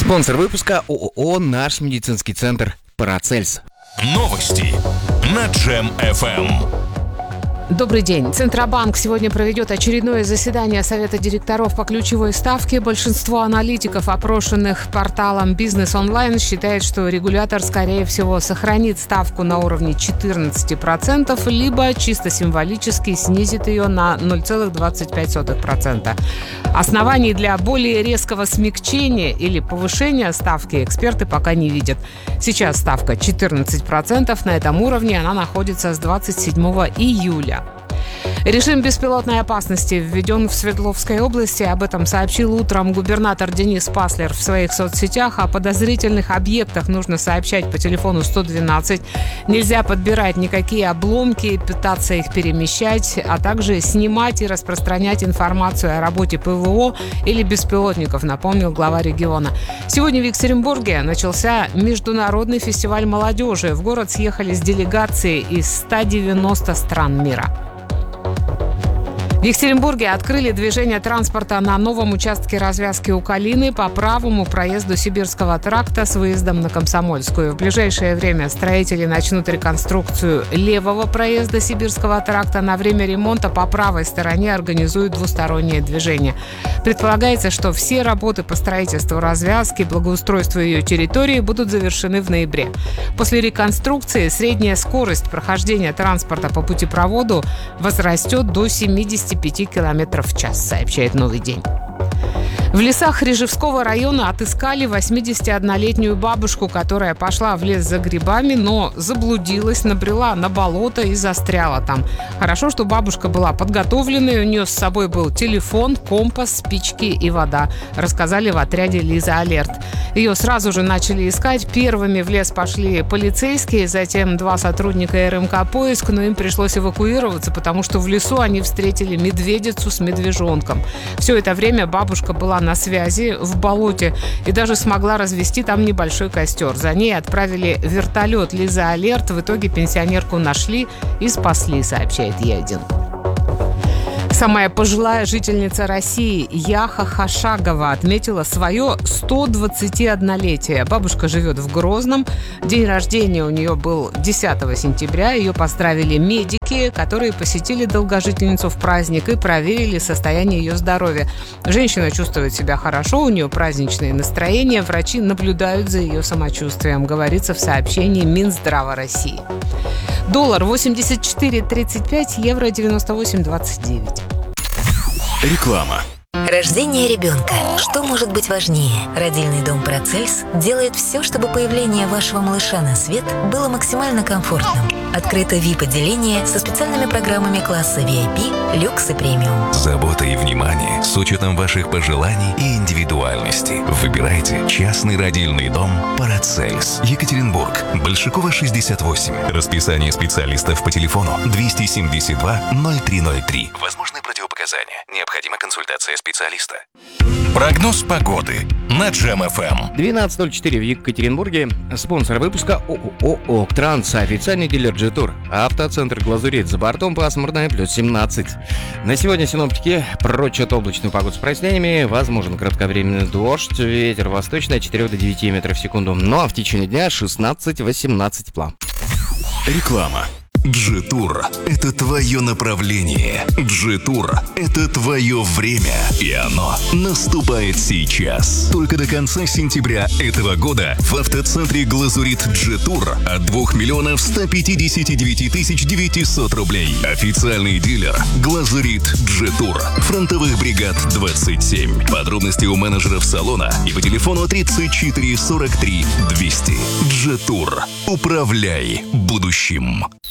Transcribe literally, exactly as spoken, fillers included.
Спонсор выпуска ООО «Наш медицинский центр Парацельс». Новости на Джем эф эм. Добрый день. Центробанк сегодня проведет очередное заседание Совета директоров по ключевой ставке. Большинство аналитиков, опрошенных порталом «Бизнес онлайн», считает, что регулятор, скорее всего, сохранит ставку на уровне четырнадцать процентов, либо чисто символически снизит ее на ноль целых двадцать пять сотых процента. Оснований для более резкого смягчения или повышения ставки эксперты пока не видят. Сейчас ставка четырнадцать процентов. На этом уровне она находится с двадцать седьмого июля. Режим беспилотной опасности введен в Свердловской области. Об этом сообщил утром губернатор Денис Паслер в своих соцсетях. О подозрительных объектах нужно сообщать по телефону сто двенадцать. Нельзя подбирать никакие обломки, пытаться их перемещать, а также снимать и распространять информацию о работе ПВО или беспилотников, напомнил глава региона. Сегодня в Екатеринбурге начался международный фестиваль молодежи. В город съехались делегации из ста девяноста стран мира. В Екатеринбурге открыли движение транспорта на новом участке развязки у Калины по правому проезду Сибирского тракта с выездом на Комсомольскую. В ближайшее время строители начнут реконструкцию левого проезда Сибирского тракта. На время ремонта по правой стороне организуют двустороннее движение. Предполагается, что все работы по строительству развязки, благоустройству ее территории будут завершены в ноябре. После реконструкции средняя скорость прохождения транспорта по путепроводу возрастет до семидесяти пяти километров в час, сообщает «Новый день». В лесах Рижевского района отыскали восьмидесятиоднолетнюю бабушку, которая пошла в лес за грибами, но заблудилась, набрела на болото и застряла там. Хорошо, что бабушка была подготовленной, у нее с собой был телефон, компас, спички и вода, рассказали в отряде «Лиза Алерт». Ее сразу же начали искать. Первыми в лес пошли полицейские, затем два сотрудника эр эм ка «Поиск», но им пришлось эвакуироваться, потому что в лесу они встретили медведицу с медвежонком. Все это время бабушка была на связи в болоте и даже смогла развести там небольшой костер. За ней отправили вертолет «Лиза Алерт». В итоге пенсионерку нашли и спасли, сообщает Е один. Самая пожилая жительница России Яха Хашагова отметила свое сто двадцатиоднолетие. Бабушка живет в Грозном. День рождения у нее был десятого сентября. Ее поздравили медики, которые посетили долгожительницу в праздник и проверили состояние ее здоровья. Женщина чувствует себя хорошо, у нее праздничное настроение. Врачи наблюдают за ее самочувствием, говорится в сообщении Минздрава России. Доллар восемьдесят четыре тридцать пять, евро девяносто восемь двадцать девять. Реклама. Рождение ребенка. Что может быть важнее? Родильный дом Парацельс делает все, чтобы появление вашего малыша на свет было максимально комфортным. Открыто ви ай пи-отделение со специальными программами класса ви ай пи, люкс и премиум. Забота и внимание с учетом ваших пожеланий и индивидуальности. Выбирайте частный родильный дом Парацельс. Екатеринбург. Большакова, шестьдесят восемь. Расписание специалистов по телефону двести семьдесят два ноль три ноль три. Возможны противопоказания. Необходима консультация специалиста. Прогноз погоды на Джем эф эм. двенадцать ноль четыре в Екатеринбурге. Спонсор выпуска ООО «Октранс». Официальный дилер Джетур. Автоцентр «Глазурит». За бортом пасмурная, плюс семнадцать. На сегодня синоптики прочат облачную погоду с прояснениями. Возможен кратковременный дождь. Ветер восточный от четырёх до девяти метров в секунду. Ну а в течение дня шестнадцать-восемнадцать тепла. Реклама. Джетур – это твое направление. Джетур – это твое время. И оно наступает сейчас. Только до конца сентября этого года в автоцентре «Глазурит» Джетур от двух миллионов ста пятидесяти девяти тысяч девятисот рублей. Официальный дилер «Глазурит» Джетур. Фронтовых бригад двадцать семь. Подробности у менеджеров салона и по телефону тридцать четыре сорок три двести. Джетур. Управляй будущим.